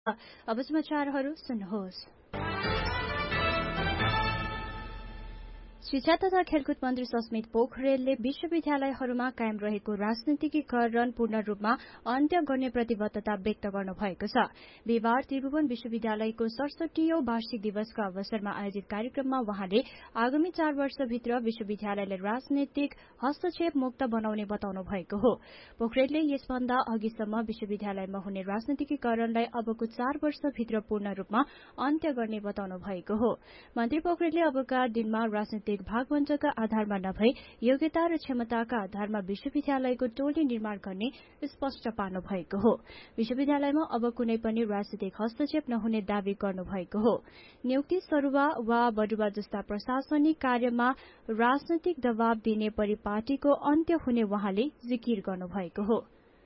अब समाचारहरू सुन्नुहोस्। शिक्षा तथा खेलकुद मन्त्री सस्मित पोखरेलले विश्वविद्यालयहरूमा कायम रहेको राजनीतिकीकरण पूर्ण रूपमा अन्त्य गर्ने प्रतिबद्धता व्यक्त गर्नु भएको छ। बिहिबार त्रिभुवन विश्वविद्यालयको 67औं वार्षिक दिवसका अवसरमा आयोजित कार्यक्रममा वहाँले आगामी 4 वर्षभित्र विश्वविद्यालयलाई राजनीतिक हस्तक्षेप मुक्त बनाउने बताउनु भएको हो। पोखरेलले यसभन्दा अघिसम्म विश्वविद्यालयमा हुने राजनीतिकीकरणलाई अबको 4 वर्षभित्र पूर्ण रूपमा अन्त्य गर्ने बताउनु भएको हो। मन्त्री पोखरेलले अबका दिनमा राजनीतिक भागवण्डाका आधारमा नभई योग्यता र क्षमताका आधारमा विश्वविद्यालयको टोली निर्माण गर्ने स्पष्ट पार्नु भएको हो। विश्वविद्यालयमा अब कुनै पनि राजनीतिक हस्तक्षेप नहुने दावी गर्नु भएको हो। नियुक्ति सरुवा वा बढुवा जस्ता प्रशासनिक कार्यमा राजनैतिक दबाव दिने परिपाटीको अन्त्य हुने वहाँले जिकिर गर्नु भएको हो।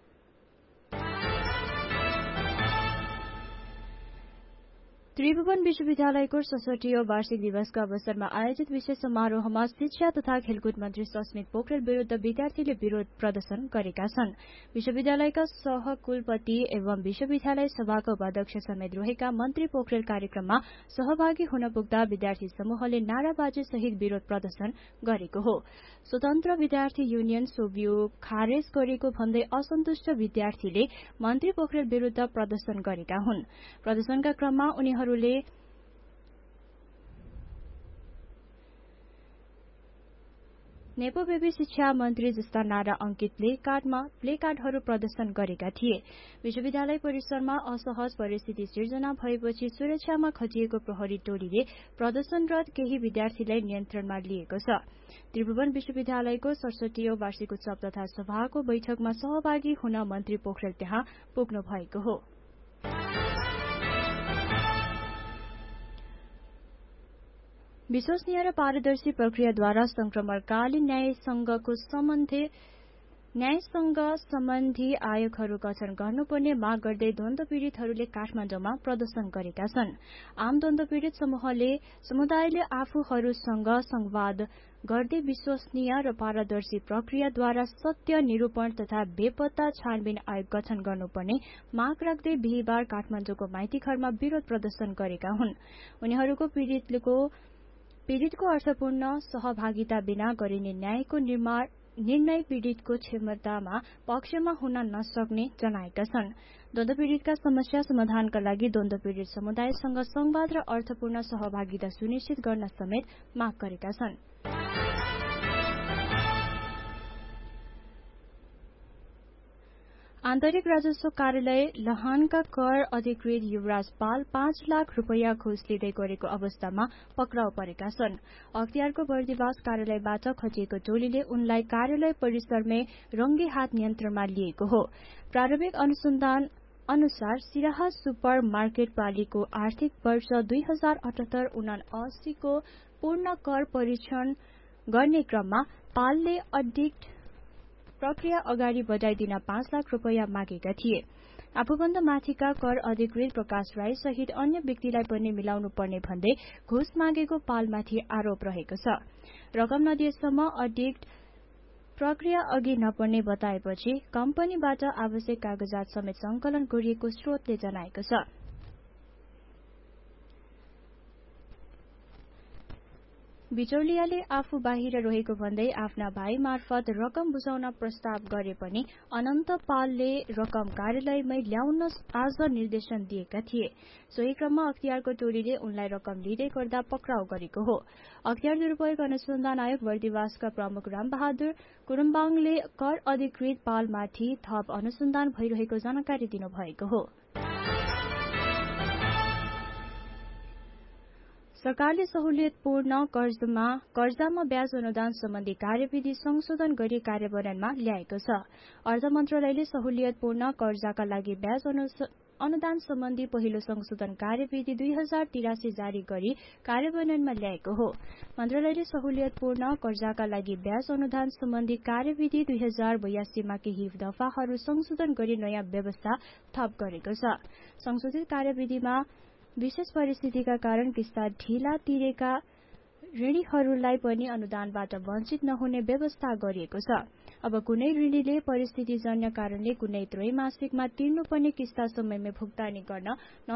त्रिभुवन विश्वविद्यालयको 67औं वार्षिक दिवसका अवसरमा आयोजित विशेष समारोहमा शिक्षा तथा खेलकुद मन्त्री सस्मित पोखरेल विरूद्ध विद्यार्थीले विरोध प्रदर्शन गरेका छन्। विश्वविद्यालयका सहकुलपति एवं विश्वविद्यालय सभाका उपाध्यक्ष समेत रहेका मन्त्री पोखरेल कार्यक्रममा सहभागी हुन पुग्दा विद्यार्थी समूहले नाराबाजी सहित विरोध प्रदर्शन गरेको हो। स्वतन्त्र विद्यार्थी युनियन सोभियु खारेज गरेको भन्दै असन्तुष्ट विद्यार्थीले मन्त्री पोखरेल विरूद्ध प्रदर्शन गरेका हुन्। प्रदर्शनका क्रममा उनीहरूले नेपो बेबी शिक्षा मन्त्री जस्ता नारा अंकित प्लेकार्डहरू प्रदर्शन गरेका थिए। विश्वविद्यालय परिसरमा असहज परिस्थिति सिर्जना भएपछि सुरक्षामा खटिएको प्रहरी टोलीले प्रदर्शनरत केही विद्यार्थीलाई नियन्त्रणमा लिएको छ। त्रिभुवन विश्वविद्यालयको 67औं वार्षिक उत्सव तथा सभाको बैठकमा सहभागी हुन मन्त्री पोखरेल त्यहाँ पुग्नु भएको हो। विश्वसनीय र पारदर्शी प्रक्रियाद्वारा संक्रमणकालीन न्यायसँग सम्बन्धी आयोगहरू गठन गर्नुपर्ने माग गर्दै द्वन्द पीड़ितहरूले काठमाडौँमा प्रदर्शन गरेका छन्। आम द्वन्द पीड़ित समुदायले आफूहरूसँग संवाद गर्दै विश्वसनीय र पारदर्शी प्रक्रियाद्वारा सत्य निरूपण तथा बेपत्ता छानबिन आयोग गठन गर्नुपर्ने माग राख्दै बिहिबार काठमाडौँको माइतीघरमा विरोध प्रदर्शन गरेका हुन्। उनीहरूको पीड़ितको अर्थपूर्ण सहभागिता बिना गरिने न्यायको निर्णय पीड़ितको क्षमतामा पक्षमा हुन नसक्ने जनाएका छन्। द्वन्द पीड़ितका समस्या समाधानका लागि द्वन्द पीड़ित समुदायसँग संवाद र अर्थपूर्ण सहभागिता सुनिश्चित गर्न समेत माग गरेका छन्। आन्तरिक राजस्व कार्यालय लहानका कर अधिकृत युवराज पाल 5 लाख रुपैयाँ घुस लिँदै गरेको अवस्थामा पक्राउ परेका छन्। अख्तियारको बर्दिवास कार्यालयबाट खटिएको टोलीले उनलाई कार्यालय परिसरमै रंगे हात नियन्त्रणमा लिएको हो। प्रारम्भिक अनुसन्धान अनुसार सिराहा सुपर मार्केट पालिको आर्थिक वर्ष 2078-79 को पूर्ण कर परीक्षण गर्ने क्रममा पालले अडिट प्रक्रिया अगाडि बढाइदिन 5 लाख रुपैयाँ मागेका थिए। आफूभन्दा माथिका कर अधिकृत प्रकाश राई सहित अन्य व्यक्तिलाई पनि मिलाउनु पर्ने भन्दै घुस मागेको पालमाथि आरोप रहेको छ। रकम नदिएसम्म अडिट प्रक्रिया अघि नबढ्ने बताएपछि कम्पनीबाट आवश्यक कागजात समेत संकलन गरिएको स्रोतले जनाएको छ। बिचौलियाले आफू बाहिर रहेको भन्दै आफ्ना भाइ मार्फत रकम बुझाउन प्रस्ताव गरे पनि अनन्त पालले रकम कार्यालयमै ल्याउन आज निर्देशन दिएका थिए। सोही क्रममा अख्तियारको टोलीले उनलाई रकम लिँदै गर्दा पक्राउ गरेको हो। अख्तियार दुरूपयोग अनुसन्धान आयोग बर्दिवासका प्रमुख रामबहादुर कुरुम्बाङले कर अधिकृत पालमाथि थप अनुसन्धान भइरहेको जानकारी दिनुभएको हो। सरकारले सहुलियतपूर्ण कर्जामा ब्याज अनुदान सम्बन्धी कार्यविधि संशोधन गरी कार्यान्वयनमा ल्याएको छ। अर्थ मन्त्रालयले सहुलियतपूर्ण कर्जाका लागि ब्याज अनुदान सम्बन्धी पहिलो संशोधन कार्यविधि 2083 जारी गरी कार्यान्वयनमा ल्याएको हो। मन्त्रालयले सहुलियतपूर्ण कर्जाका लागि ब्याज अनुदान सम्बन्धी कार्यविधि 2082 मा केही दफाहरू संशोधन गरी नयाँ व्यवस्था थप गरेको छ। संशोधित कार्यविधिमा विशेष परिस्थितिका कारण किस्ता ढिला तिरेका ऋणीहरूलाई पनि अनुदानबाट वञ्चित नहुने व्यवस्था गरिएको छ। अब कुनै ऋणीले परिस्थितिजन्य कारणले कुनै त्रैमासिकमा तिर्नुपर्ने किस्ता समयमै भुक्तानी गर्न